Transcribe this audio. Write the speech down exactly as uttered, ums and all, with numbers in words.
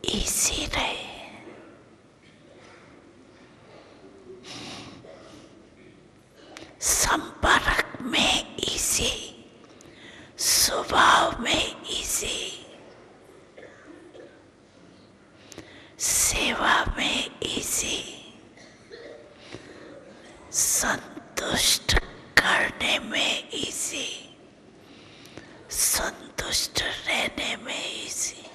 Easy रहे। संपर्क में इजी, स्वभाव में इजी, सेवा में इजी, संतुष्ट करने में इजी, संतुष्ट रहने में इजी।